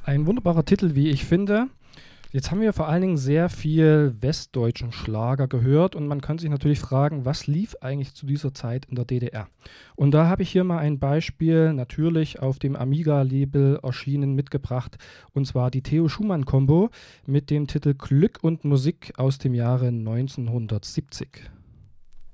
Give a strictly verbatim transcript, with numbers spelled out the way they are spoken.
Ein wunderbarer Titel, wie ich finde. Jetzt haben wir vor allen Dingen sehr viel westdeutschen Schlager gehört und man kann sich natürlich fragen, was lief eigentlich zu dieser Zeit in der D D R? Und da habe ich hier mal ein Beispiel, natürlich auf dem Amiga-Label erschienen, mitgebracht, und zwar die Theo Schumann-Kombo mit dem Titel Glück und Musik aus dem Jahre neunzehnhundertsiebzig.